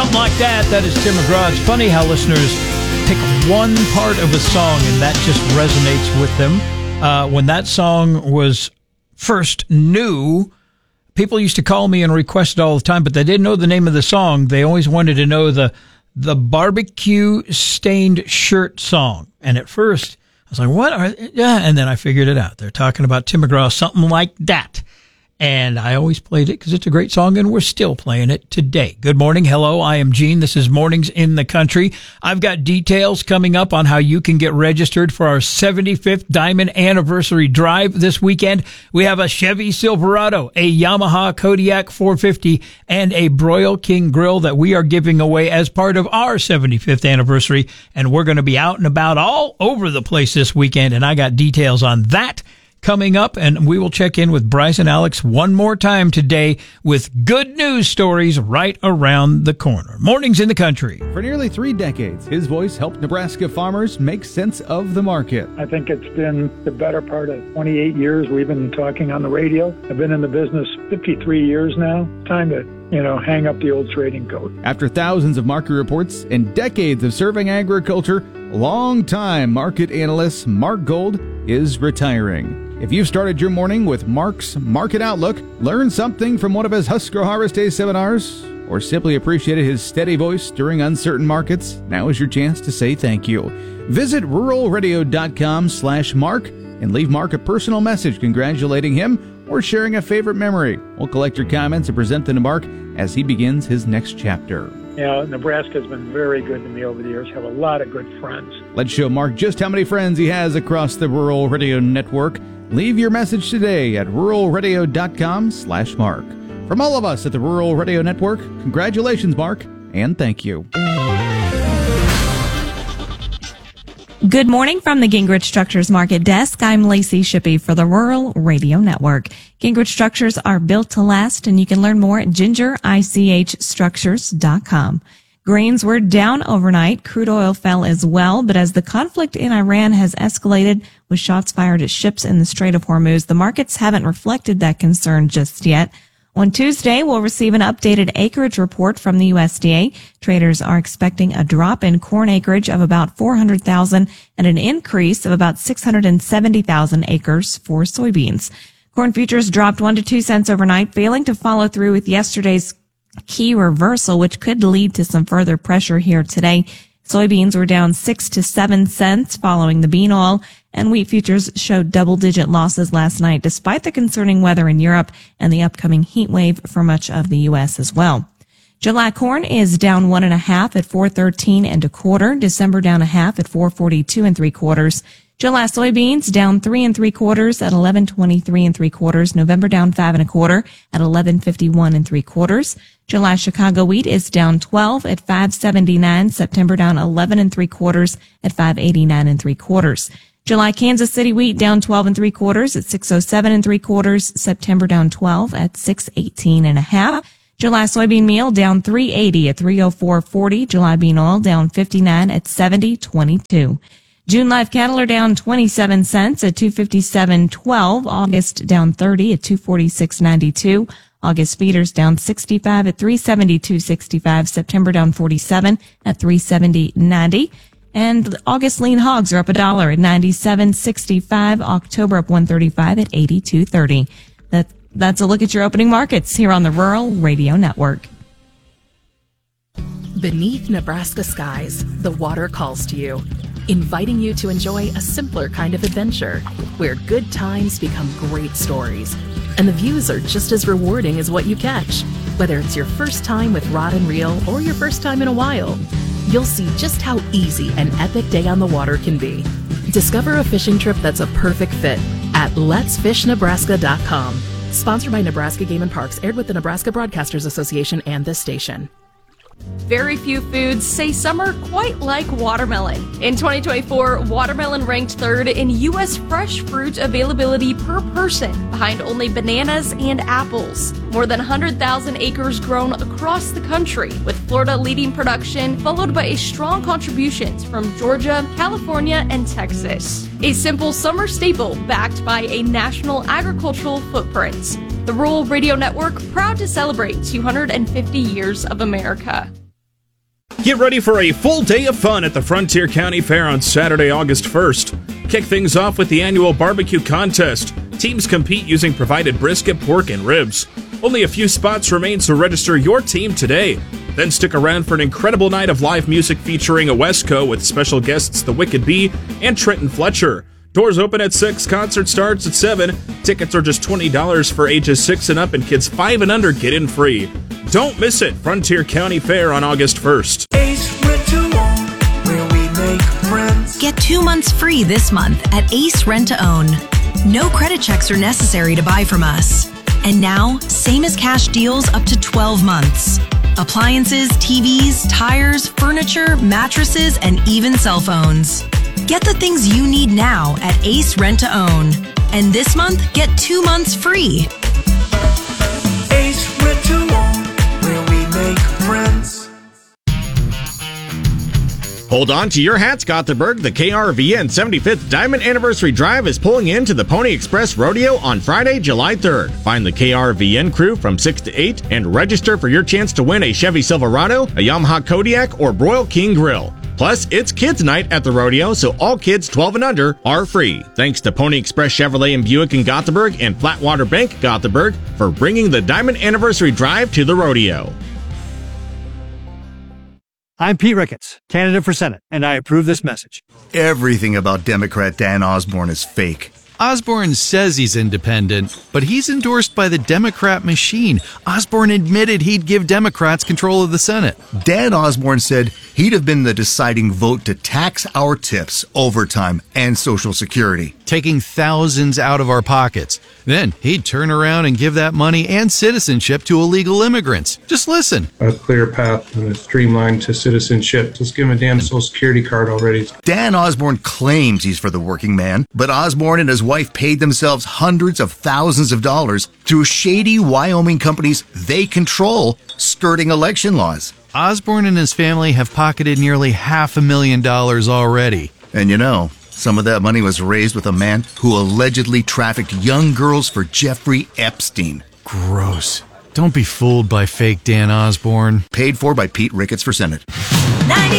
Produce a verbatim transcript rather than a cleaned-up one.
Something Like That. That is Tim McGraw. It's funny how listeners pick one part of a song and that just resonates with them. Uh, when that song was first new, people used to call me and request it all the time, but they didn't know the name of the song. They always wanted to know the the barbecue stained shirt song. And at first, I was like, what? Are, yeah. And then I figured it out. They're talking about Tim McGraw, Something Like That. And I always played it because it's a great song, and we're still playing it today. Good morning. Hello, I am Gene. This is Mornings in the Country. I've got details coming up on how you can get registered for our seventy-fifth Diamond Anniversary Drive this weekend. We have a Chevy Silverado, a Yamaha Kodiak four fifty, and a Broil King grill that we are giving away as part of our seventy-fifth anniversary. And we're going to be out and about all over the place this weekend, and I got details on that coming up, and we will check in with Bryce and Alex one more time today with good news stories right around the corner. Mornings in the Country. For nearly three decades, his voice helped Nebraska farmers make sense of the market. I think it's been the better part of twenty-eight years we've been talking on the radio. I've been in the business fifty-three years now. Time to, you know, hang up the old trading coat. After thousands of market reports and decades of serving agriculture, longtime market analyst Mark Gold is retiring. If you've started your morning with Mark's Market Outlook, learned something from one of his Husker Harvest Day seminars, or simply appreciated his steady voice during uncertain markets, now is your chance to say thank you. Visit ruralradio.com slash Mark and leave Mark a personal message congratulating him or sharing a favorite memory. We'll collect your comments and present them to Mark as he begins his next chapter. You know, Nebraska's been very good to me over the years. Have a lot of good friends. Let's show Mark just how many friends he has across the Rural Radio Network. Leave your message today at ruralradio.com slash Mark. From all of us at the Rural Radio Network, congratulations, Mark, and thank you. Good morning from the Gingrich Structures Market Desk. I'm Lacey Shippey for the Rural Radio Network. Gingrich Structures are built to last, and you can learn more at ginger ich structures dot com. Grains were down overnight. Crude oil fell as well, but as the conflict in Iran has escalated with shots fired at ships in the Strait of Hormuz, the markets haven't reflected that concern just yet. On Tuesday, we'll receive an updated acreage report from the U S D A. Traders are expecting a drop in corn acreage of about four hundred thousand and an increase of about six hundred seventy thousand acres for soybeans. Corn futures dropped one to two cents overnight, failing to follow through with yesterday's key reversal, which could lead to some further pressure here today. Soybeans were down six to seven cents following the bean oil, and wheat futures showed double-digit losses last night, despite the concerning weather in Europe and the upcoming heat wave for much of the U S as well. July corn is down one and a half at four thirteen and a quarter. December down a half at four forty-two and three quarters. July soybeans down three and three quarters at eleven twenty-three and three quarters. November down five and a quarter at eleven fifty-one and three quarters. July Chicago wheat is down twelve at five seventy-nine. September down eleven and three quarters at five eighty-nine and three quarters. July Kansas City wheat down twelve and three quarters at six oh seven and three quarters. September down twelve at six eighteen and a half. July soybean meal down three eighty at three oh four forty. July bean oil down fifty-nine at seventy twenty-two. June live cattle are down twenty-seven cents at two fifty-seven twelve. August down thirty at two forty-six ninety-two. August feeders down sixty-five at three seventy-two sixty-five. September down forty-seven at three seventy ninety. And August lean hogs are up a dollar at ninety-seven sixty-five. October up one thirty-five at eighty-two thirty. That that's a look at your opening markets here on the Rural Radio Network. Beneath Nebraska skies, the water calls to you, inviting you to enjoy a simpler kind of adventure where good times become great stories. And the views are just as rewarding as what you catch. Whether it's your first time with rod and reel or your first time in a while, you'll see just how easy an epic day on the water can be. Discover a fishing trip that's a perfect fit at lets fish nebraska dot com. Sponsored by Nebraska Game and Parks, aired with the Nebraska Broadcasters Association and this station. Very few foods say summer quite like watermelon. In twenty twenty-four, watermelon ranked third in U S fresh fruit availability per person, behind only bananas and apples. More than one hundred thousand acres grown across the country, with Florida leading production, followed by a strong contributions from Georgia, California, and Texas. A simple summer staple backed by a national agricultural footprint. The Rural Radio Network, proud to celebrate two hundred fifty years of America. Get ready for a full day of fun at the Frontier County Fair on Saturday, August first. Kick things off with the annual barbecue contest. Teams compete using provided brisket, pork, and ribs. Only a few spots remain, so register your team today. Then stick around for an incredible night of live music featuring a Wesco with special guests The Wicked Bee and Trenton Fletcher. Doors open at six, concert starts at seven. Tickets are just twenty dollars for ages six and up, and kids five and under get in free. Don't miss it, Frontier County Fair on August first. Ace Rent-A-Own, where we make friends. Get two months free this month at Ace Rent-A-Own. No credit checks are necessary to buy from us. And now, same as cash deals up to twelve months. Appliances, T Vs, tires, furniture, mattresses, and even cell phones. Get the things you need now at Ace Rent-A-Own. And this month, get two months free. Ace Rent-A-Own, where we make friends. Hold on to your hats, Gothenburg. The K R V N seventy-fifth Diamond Anniversary Drive is pulling into the Pony Express Rodeo on Friday, July third. Find the K R V N crew from six to eight and register for your chance to win a Chevy Silverado, a Yamaha Kodiak, or Broil King Grill. Plus, it's kids' night at the rodeo, so all kids twelve and under are free. Thanks to Pony Express Chevrolet and Buick in Gothenburg and Flatwater Bank Gothenburg for bringing the Diamond Anniversary Drive to the rodeo. I'm Pete Ricketts, candidate for Senate, and I approve this message. Everything about Democrat Dan Osborne is fake. Osborne says he's independent, but he's endorsed by the Democrat machine. Osborne admitted he'd give Democrats control of the Senate. Dan Osborne said he'd have been the deciding vote to tax our tips, overtime, and Social Security. Taking thousands out of our pockets. Then he'd turn around and give that money and citizenship to illegal immigrants. Just listen. A clear path and a streamline to citizenship. Just give him a damn Social Security card already. Dan Osborne claims he's for the working man, but Osborne and his wife paid themselves hundreds of thousands of dollars through shady Wyoming companies they control, skirting election laws. Osborne and his family have pocketed nearly half a million dollars already. And you know, some of that money was raised with a man who allegedly trafficked young girls for Jeffrey Epstein. Gross. Don't be fooled by fake Dan Osborne. Paid for by Pete Ricketts for Senate.